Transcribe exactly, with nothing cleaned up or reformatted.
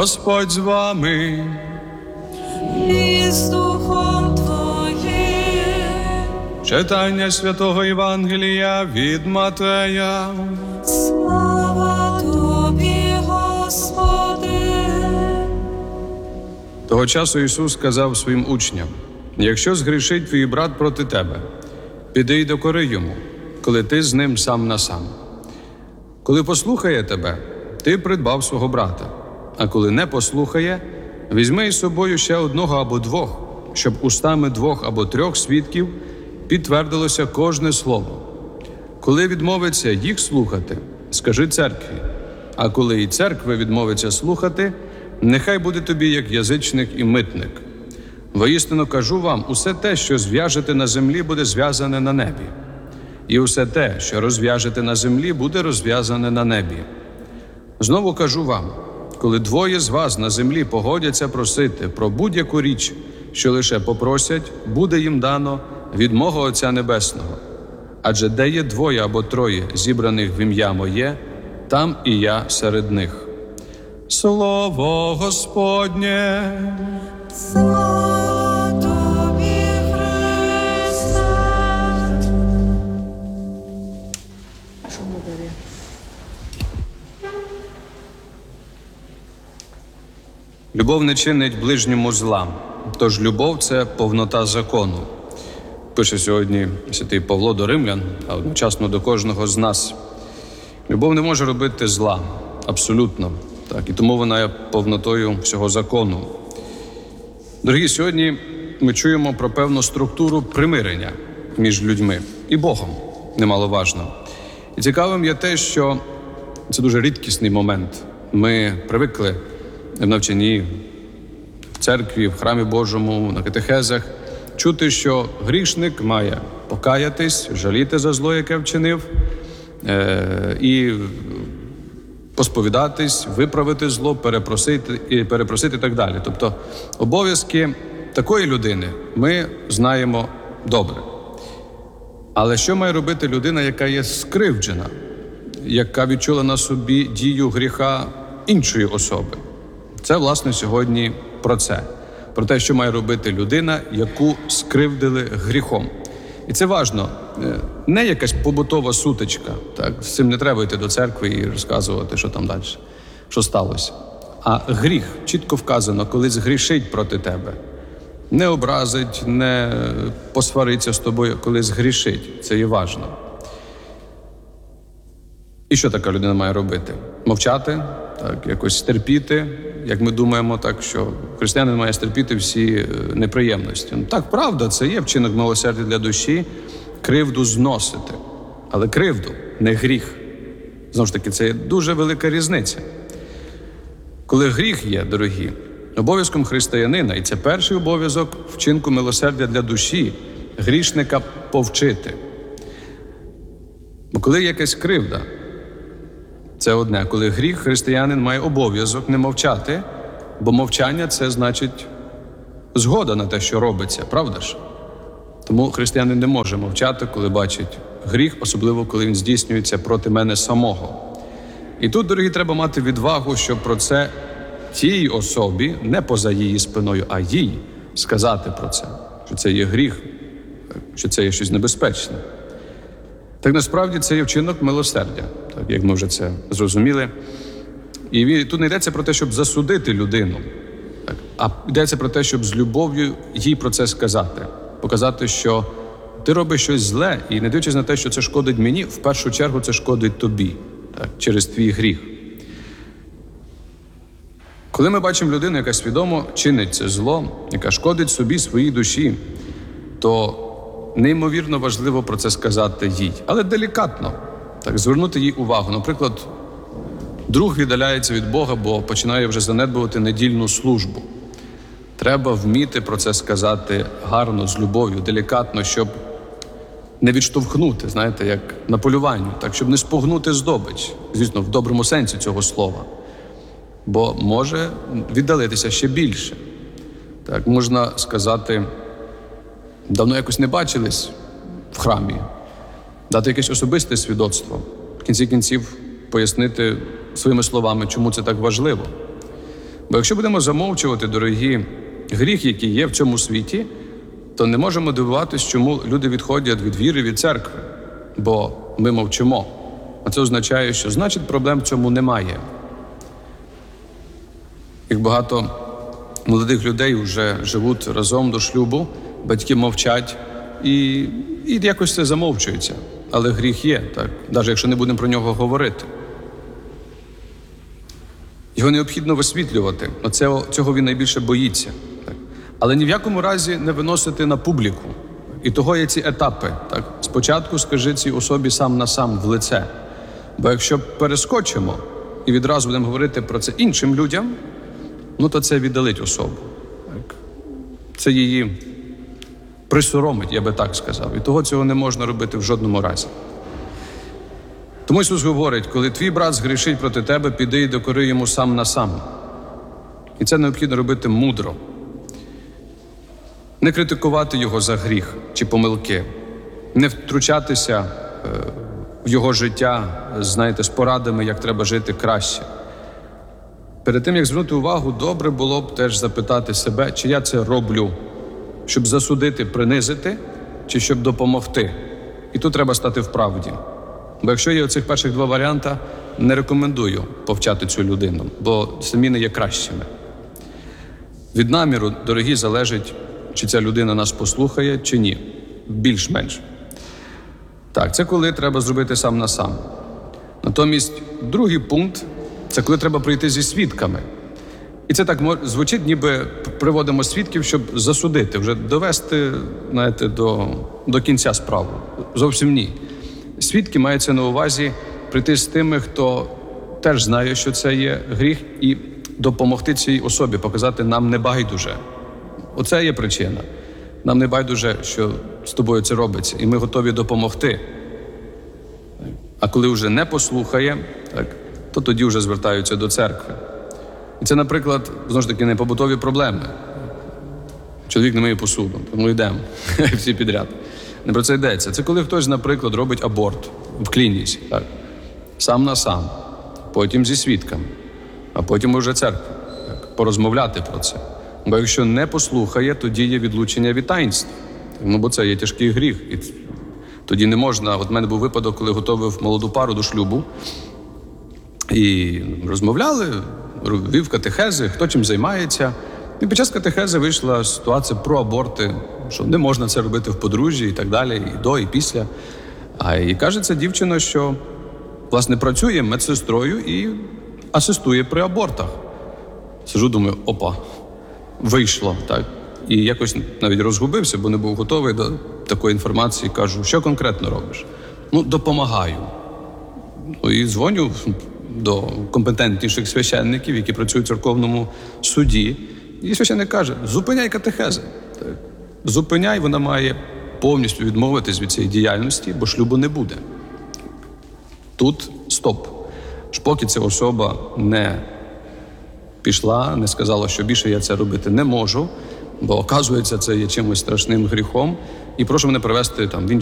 Господь з вами. І з Духом Твоїм. Читання Святого Євангелія від Матея. Слава Тобі, Господи. Того часу Ісус сказав своїм учням: «Якщо згрішить твій брат проти тебе, піди й докори йому, коли ти з ним сам на сам. Коли послухає тебе, ти придбав свого брата, а коли не послухає, візьми із собою ще одного або двох, щоб устами двох або трьох свідків підтвердилося кожне слово. Коли відмовиться їх слухати, скажи церкві, а коли і церкви відмовиться слухати, нехай буде тобі як язичник і митник. Воістину кажу вам, усе те, що зв'яжете на землі, буде зв'язане на небі, і усе те, що розв'яжете на землі, буде розв'язане на небі. Знову кажу вам, коли двоє з вас на землі погодяться просити про будь-яку річ, що лише попросять, буде їм дано від мого Отця Небесного. Адже де є двоє або троє зібраних в ім'я моє, там і я серед них». Слово Господнє. Слава Тобі, Христе. Любов не чинить ближньому зла, тож любов – це повнота закону. Пише сьогодні святий Павло до римлян, а одночасно до кожного з нас. Любов не може робити зла, абсолютно. Так, і тому вона є повнотою всього закону. Дорогі, сьогодні ми чуємо про певну структуру примирення між людьми і Богом, немаловажно. І цікавим є те, що це дуже рідкісний момент. Ми привикли в навчанні, в церкві, в храмі Божому, на катехезах чути, що грішник має покаятись, жаліти за зло, яке вчинив, е- і посповідатись, виправити зло, перепросити і перепросити і так далі. Тобто обов'язки такої людини ми знаємо добре. Але що має робити людина, яка є скривджена, яка відчула на собі дію гріха іншої особи? Це, власне, сьогодні про це. Про те, що має робити людина, яку скривдили гріхом. І це важливо. Не якась побутова сутичка. Так? З цим не треба йти до церкви і розказувати, що там далі, що сталося. А гріх, чітко вказано, коли згрішить проти тебе. Не образить, не посвариться з тобою, коли згрішить. Це є важливо. І що така людина має робити? Мовчати, так, якось терпіти, як ми думаємо, так, що християнин має стерпіти всі неприємності. Ну, так, правда, це є вчинок милосердя для душі, кривду зносити. Але кривду, не гріх. Знову ж таки, це є дуже велика різниця. Коли гріх є, дорогі, обов'язком християнина, і це перший обов'язок вчинку милосердя для душі, грішника повчити. Бо коли є якась кривда, це одне. Коли гріх, християнин має обов'язок не мовчати, бо мовчання – це значить згода на те, що робиться, правда ж? Тому християнин не може мовчати, коли бачить гріх, особливо коли він здійснюється проти мене самого. І тут, дорогі, треба мати відвагу, щоб про це тій особі, не поза її спиною, а їй сказати про це, що це є гріх, що це є щось небезпечне. Так насправді це є вчинок милосердя, так, як ми вже це зрозуміли. І тут не йдеться про те, щоб засудити людину, так, а йдеться про те, щоб з любов'ю їй про це сказати. Показати, що ти робиш щось зле, і не дивлячись на те, що це шкодить мені, в першу чергу це шкодить тобі, так, через твій гріх. Коли ми бачимо людину, яка свідомо чинить це зло, яка шкодить собі, своїй душі, то неймовірно важливо про це сказати їй. Але делікатно, так, звернути їй увагу. Наприклад, друг віддаляється від Бога, бо починає вже занедбувати недільну службу. Треба вміти про це сказати гарно, з любов'ю, делікатно, щоб не відштовхнути, знаєте, як на полюванні, так, щоб не спугнути здобич, звісно, в доброму сенсі цього слова. Бо може віддалитися ще більше. Так, можна сказати, давно якось не бачились в храмі, дати якесь особисте свідоцтво, в кінці кінців пояснити своїми словами, чому це так важливо. Бо якщо будемо замовчувати, дорогі, гріх, який є в цьому світі, то не можемо дивуватись, чому люди відходять від віри, від церкви, бо ми мовчимо. А це означає, що значить проблем в цьому немає. Як багато молодих людей вже живуть разом до шлюбу, батьки мовчать і, і якось це замовчується. Але гріх є, так, навіть якщо не будемо про нього говорити. Його необхідно висвітлювати. Оце, цього він найбільше боїться. Так. Але ні в якому разі не виносити на публіку. І того є ці етапи. Так. Спочатку скажи цій особі сам на сам в лице. Бо якщо перескочимо і відразу будемо говорити про це іншим людям, ну то це віддалить особу. Так. Це її присоромить, я би так сказав. І того цього не можна робити в жодному разі. Тому Ісус говорить, коли твій брат згрішить проти тебе, піди і докори йому сам на сам. І це необхідно робити мудро. Не критикувати його за гріх чи помилки, не втручатися в його життя, знаєте, з порадами, як треба жити краще. Перед тим, як звернути увагу, добре було б теж запитати себе, чи я це роблю, щоб засудити, принизити, чи щоб допомогти. І тут треба стати в правді. Бо якщо є оцих перших два варіанти, не рекомендую повчати цю людину, бо самі не є кращими. Від наміру, дорогі, залежить, чи ця людина нас послухає, чи ні. Більш-менш. Так, це коли треба зробити сам на сам. Натомість другий пункт – це коли треба прийти зі свідками. І це так звучить, ніби приводимо свідків, щоб засудити, вже довести, знаєте, до, до кінця справу. Зовсім ні. Свідки мається на увазі прийти з тими, хто теж знає, що це є гріх, і допомогти цій особі, показати нам не байдуже. Оце є причина. Нам не байдуже, що з тобою це робиться, і ми готові допомогти. А коли вже не послухає, так, то тоді вже звертаються до церкви. І це, наприклад, знову ж таки, не побутові проблеми. Чоловік не миє посуду, тому йдемо, всі підряд. Не про це йдеться. Це коли хтось, наприклад, робить аборт в клініці, так, сам на сам, потім зі свідками, а потім вже церква, так, порозмовляти про це. Бо якщо не послухає, тоді є відлучення від таїнств. Ну, бо це є тяжкий гріх. І тоді не можна. От в мене був випадок, коли готував молоду пару до шлюбу. І розмовляли, вів катехези, хто чим займається. І під час катехези вийшла ситуація про аборти, що не можна це робити в подружжі і так далі, і до, і після. А і каже ця дівчина, що, власне, працює медсестрою і асистує при абортах. Сижу, думаю, опа, вийшло, так. І якось навіть розгубився, бо не був готовий до такої інформації. Кажу, що конкретно робиш? Ну, допомагаю. Ну, і дзвоню до компетентніших священників, які працюють в церковному суді. І священник каже, зупиняй катехези. Так. Зупиняй, вона має повністю відмовитись від цієї діяльності, бо шлюбу не буде. Тут стоп. Ж поки ця особа не пішла, не сказала, що більше я це робити не можу, бо, оказується, це є чимось страшним гріхом, і прошу мене привести там в іншу